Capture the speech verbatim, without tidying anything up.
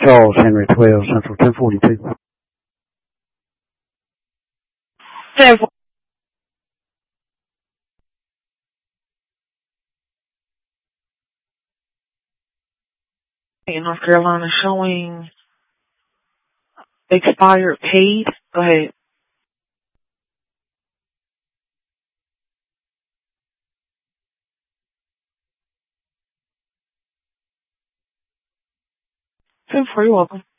Charles Henry twelve Central ten forty-two. ten in North Carolina showing expired paid. Go ahead. ten four, you're welcome.